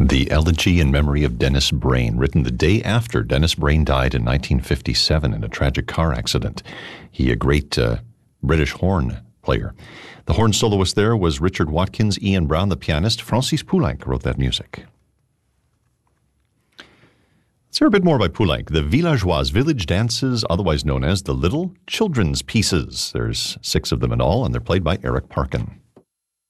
The Elegy in Memory of Dennis Brain, written the day after Dennis Brain died in 1957 in a tragic car accident. He, a great British horn player. The horn soloist there was Richard Watkins. Ian Brown, the pianist. Francis Poulenc wrote that music. Let's hear a bit more by Poulenc. The Villageoise, village dances, otherwise known as the Little Children's Pieces. There's 6 of them in all, and they're played by Eric Parkin.